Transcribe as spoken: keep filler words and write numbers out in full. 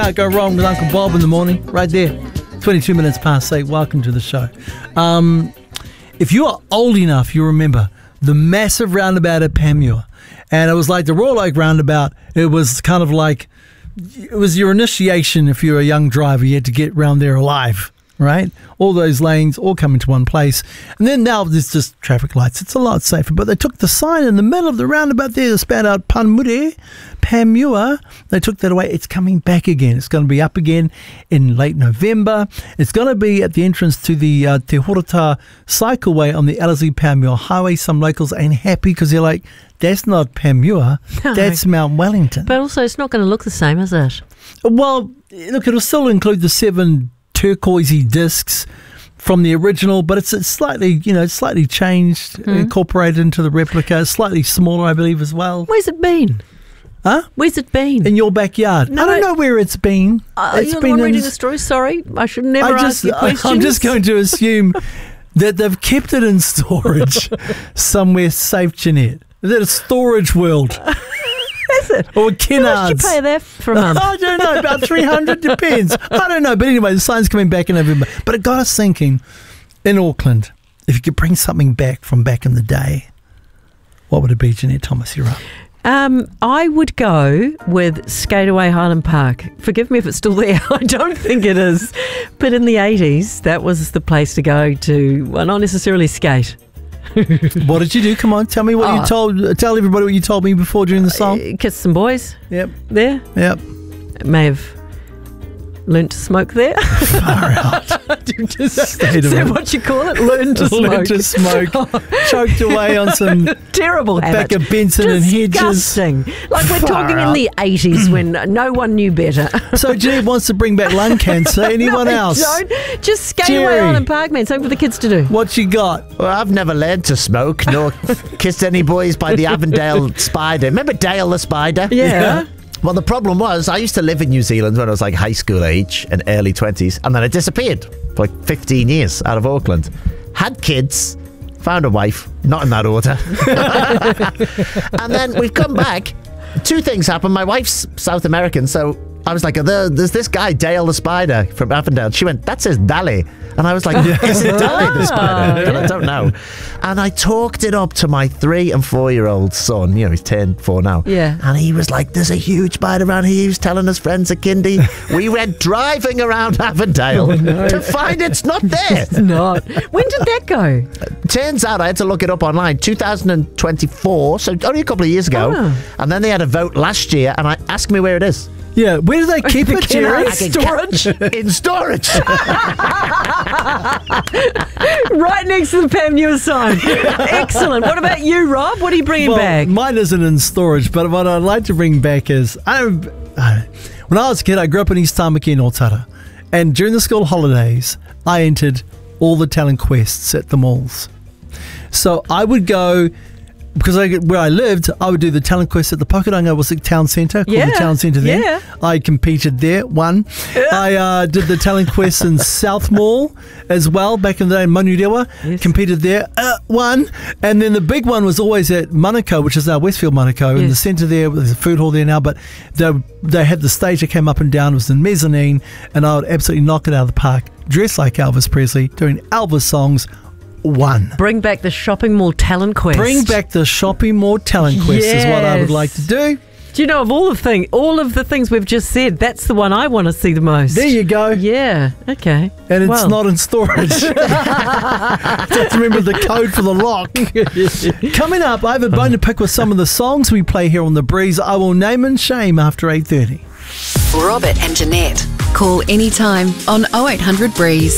Can't go wrong with Uncle Bob in the morning, right there. twenty-two minutes past eight. Welcome to the show. Um, if you are old enough, you remember the massive roundabout at Panmure. And it was like the Royal Oak roundabout. It was kind of like, it was your initiation if you're a young driver. You had to get round there alive, right? All those lanes all come into one place. And then now there's just traffic lights. It's a lot safer. But they took the sign in the middle of the roundabout there that spat out Panmure, Panmure. They took that away. It's coming back again. It's going to be up again in late November. It's going to be at the entrance to the uh, Te Horata Cycleway on the Ellerslie Panmure Highway. Some locals ain't happy because they're like, that's not Panmure, no. That's Mount Wellington. But also it's not going to look the same, is it? Well, look, it'll still include the seven turquoisey discs from the original, but it's, it's slightly, you know, slightly changed, mm. incorporated into the replica. It's slightly smaller, I believe, as well. Where's it been? Huh? Where's it been? In your backyard. No, I don't know where it's been. Uh, it's you're been the one in, reading the story. Sorry, I should never I just, ask you questions. I'm just going to assume that they've kept it in storage somewhere safe, Jeanette. Is it a storage world? Is it? Or Kennards? How much do you pay there for a month? I don't know, about three hundred, depends. I don't know, but anyway, the sign's coming back in November. But it got us thinking, in Auckland, if you could bring something back from back in the day, what would it be, Jeanette Thomas? You're up. Um, I would go with Skateaway Highland Park. Forgive me if it's still there. I don't think it is. But in the eighties, that was the place to go to, well, not necessarily skate. What did you do? Come on, tell me what oh. you told. Tell everybody what you told me before during the song. Uh, kiss some boys. Yep. There. Yep. May have learned to smoke there. Far out. Is that what you call it? Learn to smoke. Learn to smoke. Choked away on some terrible back habit. of Benson and Hedges. Disgusting. Like we're Far talking out. in the eighties when no one knew better. So Jeanette wants to bring back lung cancer. Anyone no, else? Don't. Just skate Jerry. away Island Park, man. Something for the kids to do. What you got? Well, I've never learned to smoke nor kissed any boys by the Avondale Spider. Remember Dale the Spider? Yeah. Yeah. Well, the problem was I used to live in New Zealand when I was like high school age and early twenties, and then I disappeared for like fifteen years out of Auckland. Had kids, found a wife, not in that order. And then we've come back. Two things happened. My wife's South American, so I was like, there, there's this guy, Dale the Spider from Avondale. She went, that says Dali. And I was like, is it Dali the Spider? And I don't know. And I talked it up to my three and four year old son. You know, he's ten, four now. Yeah. And he was like, there's a huge spider around here. He was telling his friends at kindy. We went driving around Avondale oh, no. to find it's not there. It's not. When did that go? Turns out I had to look it up online. two thousand twenty-four, so only a couple of years ago. Oh. And then they had a vote last year, and I asked me where it is. Yeah, where do they keep it, Jerry? In storage. In storage. Right next to the Panmure sign. Excellent. What about you, Rob? What are you bringing well, back? Mine isn't in storage, but what I'd like to bring back is, I, I, when I was a kid, I grew up in East Tamaki in Otara. And during the school holidays, I entered all the talent quests at the malls. So I would go... Because I, where I lived, I would do the talent quest at the Pakiranga Wasik Town Centre, called yeah, the Town Centre then. Yeah. I competed there, won. Yeah. I uh, did the talent quest in South Mall as well, back in the day in Manurewa, yes. competed there, uh, won. And then the big one was always at Manukau, which is now Westfield Manukau, yes. in the centre there, there's a food hall there now, but they, they had the stage that came up and down, it was in mezzanine, and I would absolutely knock it out of the park, dressed like Elvis Presley, doing Elvis songs. One. Bring back the shopping mall talent quest. Bring back the shopping mall talent quest yes. is what I would like to do. Do you know, of all of thing, all of the things we've just said, that's the one I want to see the most. There you go. Yeah. Okay. And it's well. not in storage. Just remember the code for the lock. Coming up, I have a bone to pick with some of the songs we play here on The Breeze. I will name and shame after eight thirty. Robert and Jeanette. Call anytime on oh eight hundred Breeze.